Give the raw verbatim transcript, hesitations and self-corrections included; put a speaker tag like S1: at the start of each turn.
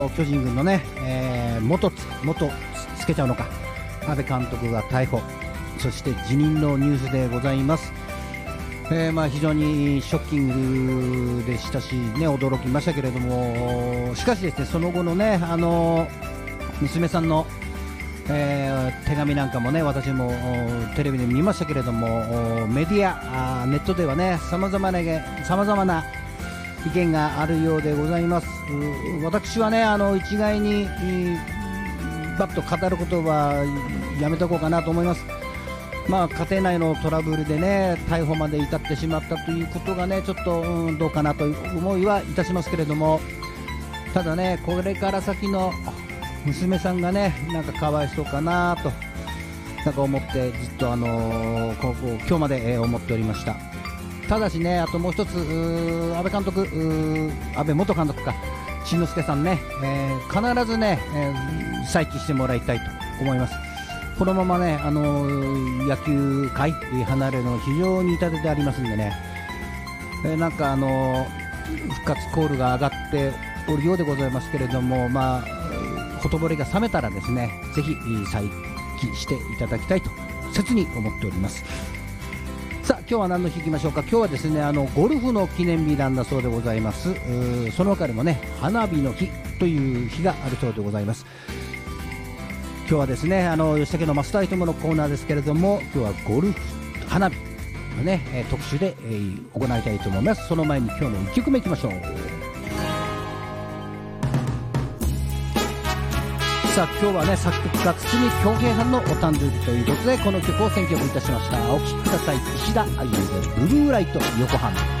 S1: 巨人軍のね、えー、元つ元つけちゃうのか阿部監督が逮捕、そして辞任のニュースでございます。えーまあ、非常にショッキングでしたし、ね、驚きましたけれども、しかしですね、その後のね、あの娘さんの、えー、手紙なんかもね、私もテレビで見ましたけれども、メディア、ネットではね、さまざまな様々な意見があるようでございます。私はね、あの一概にバッと語ることはやめとこうかなと思います。まあ、家庭内のトラブルでね、逮捕まで至ってしまったということがね、ちょっと、うん、どうかなという思いはいたしますけれども、ただね、これから先の娘さんがね、なんかかわいそうかなとなんか思って、ずっと、あのー、ここ今日まで、えー、思っておりました。ただしね、あともう一つ、安倍監督、安倍元監督か、慎之介さんね、えー、必ずね、えー、再起してもらいたいと思います。このままね、あのー、野球界離れるの非常に痛手でありますんでね、えー、なんかあのー、復活コールが上がっておるようでございますけれども、まあ、ほとぼりが冷めたらですね、ぜひ再起していただきたいと切に思っております。さあ、今日は何の日いきましょうか。今日はですね、あのゴルフの記念日なんだそうでございます。その他にもね、花火の日という日があるそうでございます。今日はですね、あの吉武のマスターアイテムのコーナーですけれども、今日はゴルフ花火のね、えー、特集で、えー、行いたいと思います。その前に今日のいっきょくめいきましょう。さあ、今日はね、作曲家堤恭平さんのお誕生日ということで、この曲を選曲いたしました。お聴きください。石田あゆみでブルーライト横浜。